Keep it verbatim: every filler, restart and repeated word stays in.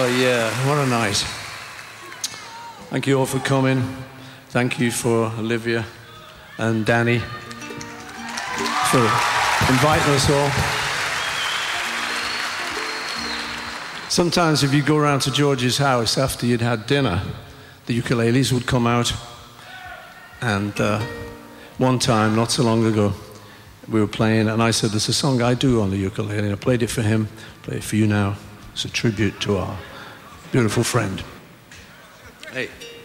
Oh, yeah, what a night. Thank you all for coming. Thank you for Olivia and Danny for inviting us all. Sometimes if you go around to George's house after you'd had dinner, the ukuleles would come out. And uh, one time, not so long ago, we were playing, and I said, there's a song I do on the ukulele, and I played it for him, play it for you now. It's a tribute to our beautiful friend. Hey.